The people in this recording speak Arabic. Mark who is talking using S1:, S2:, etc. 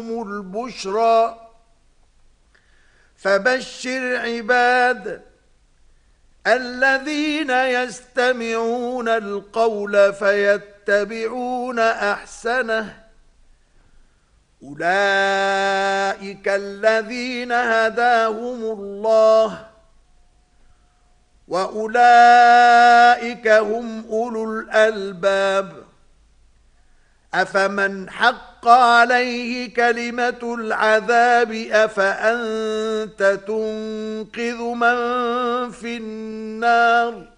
S1: البشرى فبشر عباد الذين يستمعون القول فيتبعون أحسنه أولئك الذين هداهم الله وأولئك هم أولو الألباب أفمن حق عليه كلمة العذاب أفأنت تنقذ من في النار